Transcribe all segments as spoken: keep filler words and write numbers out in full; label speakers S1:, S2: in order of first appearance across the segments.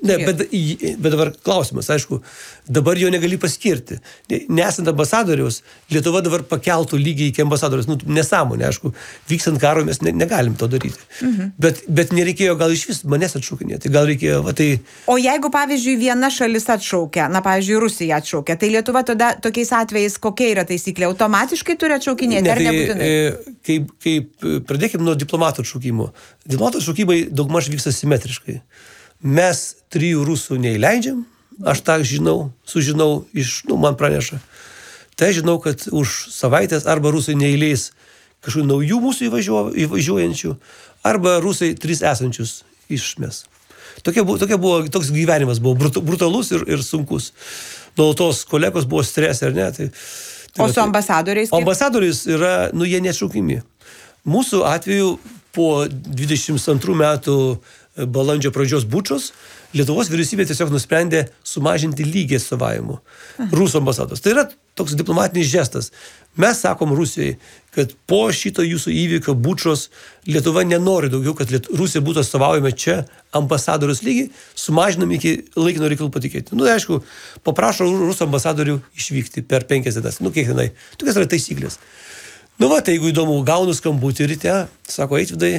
S1: Ne, bet, bet dabar klausimas, aišku, dabar jo negali paskirti. Nesant ambasadoriaus, Lietuva dabar pakeltų lygiai iki ambasadoriaus. Nu, nesąmonė, aišku, vykstant karo mes ne, negalim to daryti. Mhm. Bet, bet nereikėjo gal iš vis manęs atšaukinėti. Gal reikėjo, va tai...
S2: O jeigu, pavyzdžiui, viena šalis atšaukia, na, pavyzdžiui, Rusija atšaukia, tai Lietuva tada tokiais atvejais kokia yra taisyklė? Automatiškai turi atšaukinėti, ne, ar
S1: tai,
S2: nebūtinai?
S1: E, kaip, kaip, pradėkime nuo diplomatų atšaukimo. Diplomatų atšaukimai daugmaž vyksta simetriškai. Mes trijų rusų neįleidžiam, aš tą žinau, sužinau iš, nu, man praneša. Tai žinau, kad už savaitės arba rusai neįleis kažkokių naujų mūsų įvažiuo, įvažiuojančių, arba rusai tris esančius išmes. Tokia buvo, tokia buvo, toks gyvenimas buvo brutalus ir, ir sunkus. Nuolatos kolegos buvo stresė, ar ne? Tai, tai,
S2: o su ambasadoriais?
S1: Kaip? Ambasadoriais yra, nu, jie neatšaukimi. Mūsų atveju po dvidešimt antrų metų balandžio pradžios bučos, Lietuvos vyriausybė tiesiog nusprendė sumažinti lygį atstovavimo Rusų ambasados. Tai yra toks diplomatinis žestas. Mes sakom Rusijai, kad po šito jūsų įvykio bučos Lietuva nenori daugiau, kad Liet... Rusija būtų atstovaujama čia ambasadorius lygiai, sumažinam iki laikino reikalų patikėti. Nu, aišku, paprašo Rusų ambasadorių išvykti per penkias dienas. Nu, kiekvienai. Tokias yra taisyklės. Nu, va, tai jeigu įdomu, gaunu skambutį ryte, sako, Eitvidai,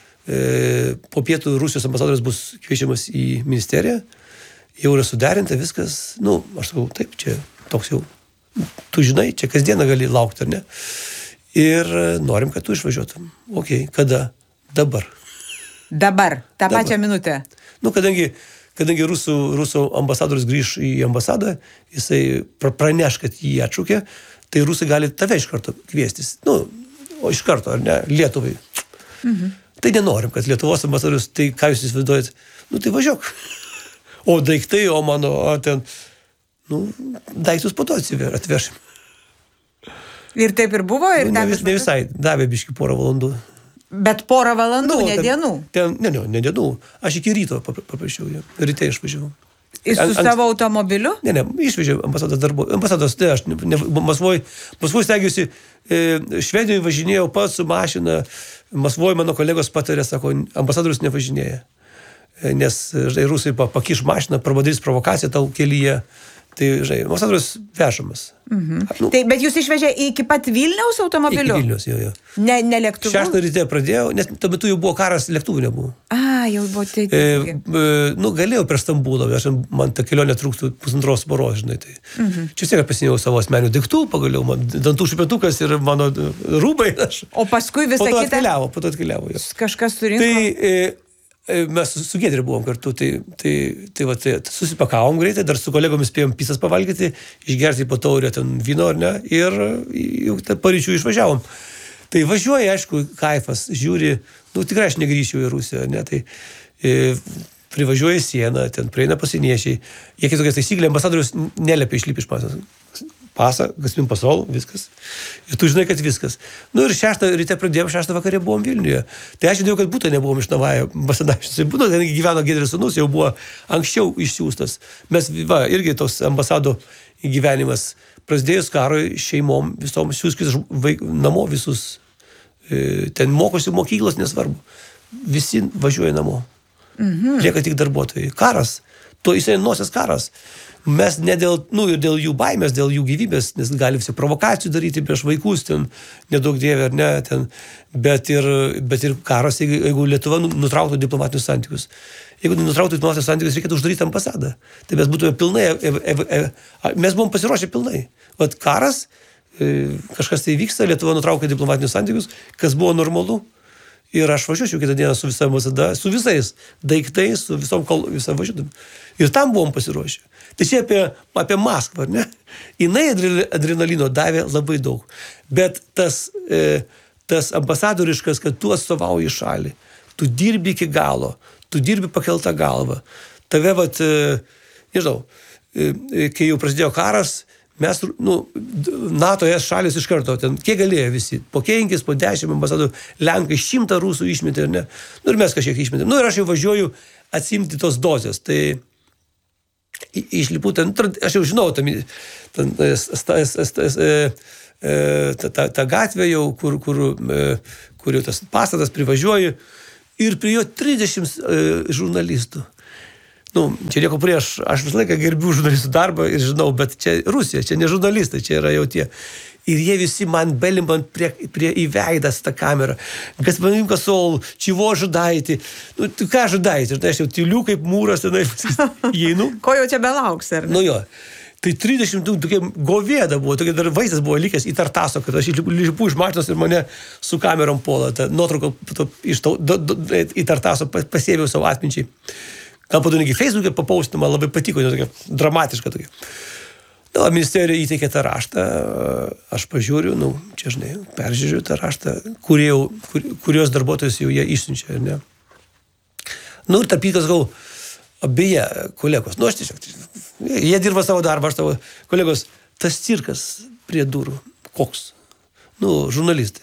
S1: E, po pietų Rusijos ambasadorius bus kviečiamas į ministeriją, jau yra suderinta viskas, nu, aš sakau, taip, čia toks jau, tu žinai, čia kasdieną gali laukti, ar ne? Ir norim, kad tu išvažiuotum. Ok, kada? Dabar.
S2: Dabar, tą
S1: Dabar.
S2: pačią minutę.
S1: Nu, kadangi, kadangi rusų, rusų ambasadorius grįž į ambasadą, jisai praneš, kad jį atšaukė, tai rusai gali tave iš karto kviestis. Nu, o iš karto, ar ne, Lietuvai. Mhm. Tai nenorim, kad Lietuvos ambasadorius, tai ką jūs įsivaizduojat, nu tai važiuok. O daiktai, o mano, o ten, nu, daiktus po to atvešim.
S2: Ir taip ir buvo? Ir
S1: nu, ne, vis, ne visai, davė biški porą valandų.
S2: Bet porą valandų,
S1: nu,
S2: ne
S1: ten,
S2: dienų?
S1: Ten, ne, ne, ne dienų. Aš iki ryto paprašiau, ryte išvažiavau.
S2: Ir su
S1: An,
S2: savo automobiliu?
S1: Ne, ne, išvežiau ambasados darbo. Ambasados, tai aš, ne, ne, Maskvoj, Maskvoj stengiuosi, e, Švedijoje važinėjau pats su mašina, Maskvoj mano kolegos patarė, sako, ambasadorius nevažinėja. E, nes, žinai, rusai pakiš mašiną, padarys provokaciją tau kelyje. Tai, žinai, ambasadorius vežamas.
S2: Mhm. Nu, tai, bet jūs išvežė iki pat Vilniaus automobiliu?
S1: Iki Vilniaus, jo, jo.
S2: Ne, ne lėktuvu?
S1: Šeštą ryte pradėjau, nes tuo metu jau buvo karas, lėktuvų nebuvo.
S2: A, jau buvo tai.
S1: E, e, nu, galėjau per Stambulą, aš, man ta kelionė trūktų pusantros paros, žinai. Tai. Mhm. Čia tiek pasinėjau savo asmenių daiktų, pagaliau man dantų šupetukas ir mano rūbai. Aš.
S2: O paskui visą
S1: kitą. Po to
S2: kitą...
S1: atkeliavo, po to atkeliavo. Jo.
S2: Kažkas surinko.
S1: Tai e, mes su Giedre buvom kartu, tai, tai, tai, va, tai susipakavom greitai, dar su kolegomis spėjom pisas pavalgyti, išgerti po taurę ten vyno, ar ne, ir jau paryčių išvažiavom. Tai važiuoja, aišku, kaifas, žiūri, nu tikrai aš negrįšiu į Rusiją, ne, tai e, privažiuoja į sieną, ten prieina pasieniečiai, jie kitokia taisyklė, ambasadorius neliepia išlipti iš pasas. Pasą, gasmin pasol, viskas. Ir tu žinai, kad viskas. Nu ir šeštą ryte pradėjom, šeštą vakarė buvom Vilniuje. Tai aš žinau, kad būtų nebuvom iš Navajo ambasadavičius. Tai būtų, ten gyveno Giedrės sūnus, jau buvo anksčiau išsiųstas. Mes, va, irgi tos ambasado gyvenimas prasidėjus karui šeimom, visom siūskis namo visus. E, ten mokosi mokyklos, nesvarbu. Visi važiuoja namo. Mhm. Lieka tik darbuotojai. Karas. To jisai nosies karas. Mes ne dėl, nu, ir dėl jų baimės, dėl jų gyvybės, nes gali visi provokacijų daryti prieš vaikus, ten, nedaug dievė ar ne, ten, bet ir, bet ir karas, jeigu, jeigu Lietuva nutrauktų diplomatinius santykius. Jeigu nutrauktų diplomatinius santykius, reikėtų uždaryti ambasadą. Tai mes būtume pilnai, e, e, e, mes buvom pasiruošę pilnai. Vat karas, e, kažkas tai vyksta, Lietuva nutraukė diplomatinius santykius, kas buvo normalu. Ir aš važiuočiau kitą dieną su visa ambasada, su visais daiktais, su visom kol, visam važiuodam. Ir tam buvom pasiruošę. Tai čia apie, apie Maskvą, ne? Jinai adrenalino davė labai daug. Bet tas, e, tas ambasadoriškas, kad tu atstovauji šalį, tu dirbi iki galo, tu dirbi pakeltą galvą. Tave, vat, e, nežinau, e, kai jau prasidėjo karas, mes, nu, NATO es šalis iš karto, ten, kiek galėjo visi, po penkis, po dešimt ambasadų, Lenkai šimtą rusų išmetė, ne? Nu ir mes kažkiek išmetėm. Nu ir aš jau važiuoju atsimti tos dozės. Tai išlipu ten, aš jau žinau, tam, ten, tą, tą gatvę jau, kur, kur, kur jau tas pastatas privažiuoju ir prie jo trisdešimt žurnalistų. nu, čia nieko prieš, aš visą laiką gerbiu žurnalistų darbą ir žinau, bet čia Rusija, čia ne žurnalistai, čia yra jau tie. Ir jie visi man belimbant prie, prie įveidas tą kamerą. Господин Косол, чего ожидаете? Nu, tu ką ожидаете? Ir tai aš jau tyliu kaip mūras, tenai įeinu.
S2: Ko jau čia belauks, ar ne?
S1: Nu jo. Tai trisdešimt tokia govėda buvo, tokia dar vaizdas buvo likęs į Tartaso, kad aš lipu iš mašinos ir mane su kamerom puola. Ta nuotrauka iš to, do, do, į Tartaso pasėviau savo atminčiai. Gal po to negi Facebook'e papaustinama, labai patiko, tokia dramatiška tokia. Nu, ministerija įteikė tą raštą, aš pažiūriu, nu, čia žinai, peržiūriu tą raštą, kurie, kur, kurios darbuotojus jau jie išsiunčia, ar ne. Nu, ir tarp įkas gal, beje, kolegos, nu, aš tiesiog, jie dirba savo darbą, aš tavo, kolegos, tas cirkas prie durų, koks? Nu, žurnalistai.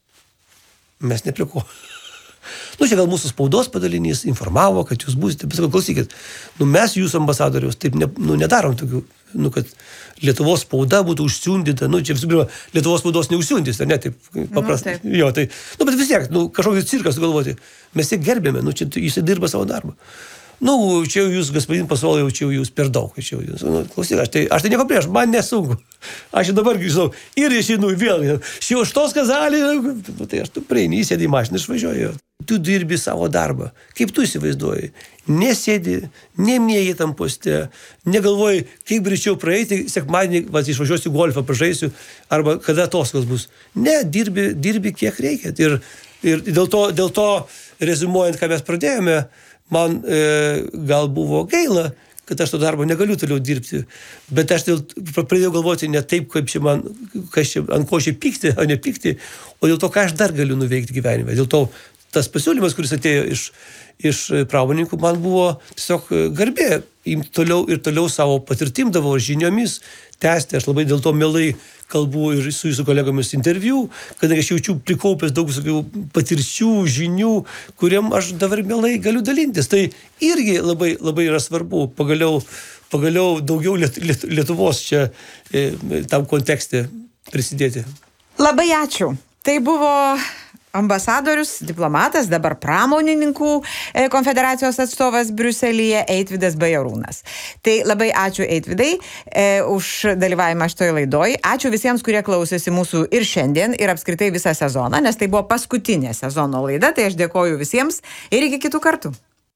S1: Mes ne prie ko. Nu, čia gal mūsų spaudos padalinys informavo, kad jūs būsite, bet sakau, klausykit, nu, mes jūsų ambasadoriaus taip ne, nu, nedarom tokių, nu, kad Lietuvos spauda būtų užsiundyta, nu, čia visų pirma, Lietuvos spaudos neužsiundys, ar ne, taip paprastai. Nu, jo, tai, nu, bet vis tiek, nu, kažkokį cirką sugalvoti, mes tiek gerbėme, nu, čia jis dirba savo darbą. Nu, čia jau jūs, господин Посол, jau čia jau jūs per daug, čia jau jūs, nu, klausyk, aš tai, aš tai nieko prieš, man nesunku. Aš dabar grįžau ir išeinu vėl, šio što skazali, nu, tai aš tu prieini, įsėdi į mašiną, išvažiuoju. Tu dirbi savo darbą. Kaip tu įsivaizduoji? Nesėdi, nemieji tam poste, negalvoji, kaip greičiau praeiti, sekmadienį, va, išvažiuosiu golfą, pažaisiu, arba kada atostogos bus. Ne, dirbi, dirbi kiek reikia. Ir, ir dėl to, dėl to, rezumuojant, ką mes pradėjome, man e, gal buvo gaila, kad aš to darbo negaliu toliau dirbti, bet aš dėl, pradėjau galvoti ne taip, kaip čia man, kas čia, ant ko čia pykti, o ne pykti, o dėl to, ką aš dar galiu nuveikti gyvenime. Dėl to tas pasiūlymas, kuris atėjo iš, iš pramonininkų, man buvo tiesiog garbė imti toliau ir toliau savo patirtim davo žiniomis tęsti. Aš labai dėl to mielai kalbu ir su jūsų kolegomis interviu, kadangi aš jaučiu prikaupęs daug visokių patirčių, žinių, kuriam aš dabar mielai galiu dalintis. Tai irgi labai, labai yra svarbu pagaliau, pagaliau daugiau Liet, Liet, Lietuvos čia e, tam kontekste prisidėti.
S2: Labai ačiū. Tai buvo ambasadorius, diplomatas, dabar pramonininkų konfederacijos atstovas Briuselyje Eitvydas Bajarūnas. Tai labai ačiū Eitvidai e, už dalyvavimą šitoje laidoje. Ačiū visiems, kurie klausėsi mūsų ir šiandien, ir apskritai visą sezoną, nes tai buvo paskutinė sezono laida. Tai aš dėkoju visiems ir iki kitų kartų.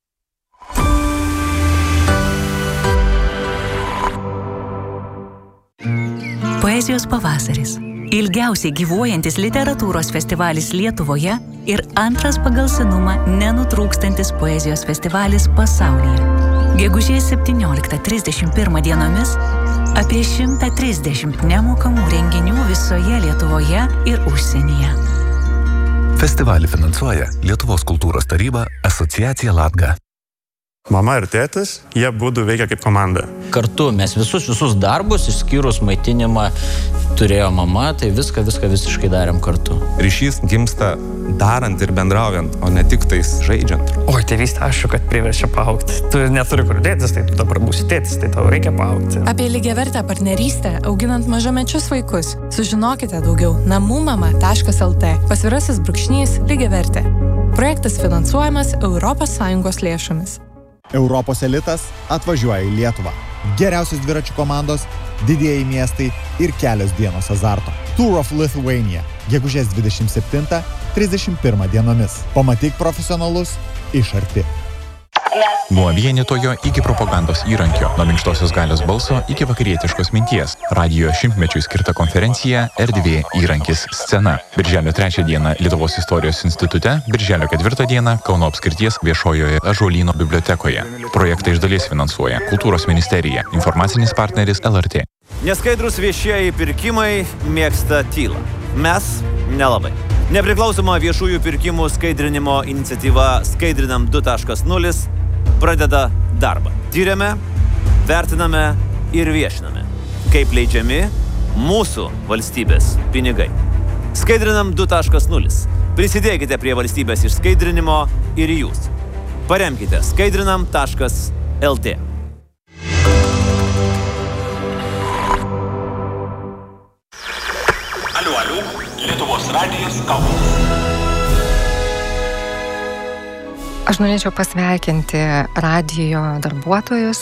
S3: Poezijos pavasaris. Ilgiausiai gyvuojantis literatūros festivalis Lietuvoje ir antras pagal senumą nenutrūkstantis poezijos festivalis pasaulyje. Gegužės septynioliktą trisdešimt pirmą dienomis apie šimtą trisdešimt nemokamų renginių visoje Lietuvoje ir užsienyje.
S4: Festivalį finansuoja Lietuvos kultūros taryba, asociacija Latga.
S5: Mama ir tėtis, jie būdų veikia kaip komanda.
S6: Kartu mes visus, visus darbus, išskyrus maitinimą, turėjo mama, tai viską, viską visiškai darėm kartu.
S7: Ryšys gimsta darant ir bendraujant, o ne tik tais žaidžiant.
S8: Oi, tėvystė, aišku, kad priverčia paaugti. Tu neturi kur dėtis, tai tu dabar būsi tėtis, tai tau reikia paaugti.
S9: Apie lygiavertę partnerystę, auginant mažamečius vaikus. Sužinokite daugiau namumama taškas lt. Pasvirasis brūkšnys lygiavertė. Projektas finansuojamas Europos Sąjungos lėšomis.
S10: Europos elitas atvažiuoja į Lietuvą. Geriausios dviračių komandos, didieji miestai ir kelios dienos azarto. Tour of Lithuania. Gegužės dvidešimt septintą trisdešimt pirmą dienomis. Pamatyk profesionalus iš arti.
S11: Nuo vienytojo iki propagandos įrankio, nuo minkštosios galios balso iki vakarietiškos minties. Radijo šimtmečiui skirta konferencija Erdvė įrankis scena. Birželio trečią dieną Lietuvos istorijos institute, birželio ketvirtą dieną Kauno apskrities viešojoje Ąžuolyno bibliotekoje. Projektą iš dalies finansuoja Kultūros ministerija, informacinis partneris L R T.
S12: Neskaidrus viešieji pirkimai mėgsta tylą. Mes nelabai. Nepriklausoma viešųjų pirkimų skaidrinimo iniciatyva Skaidrinam du taškas nulis pradeda darbą. Tyrėme, vertiname ir viešiname, kaip leidžiami mūsų valstybės pinigai. Skaidrinam du taškas nulis. Prisidėkite prie valstybės išskaidrinimo ir jūs. Paremkite skaidrinam taškas lt.
S13: Aliu, aliu, Lietuvos radijas kalba. Aš norėčiau pasveikinti radijo darbuotojus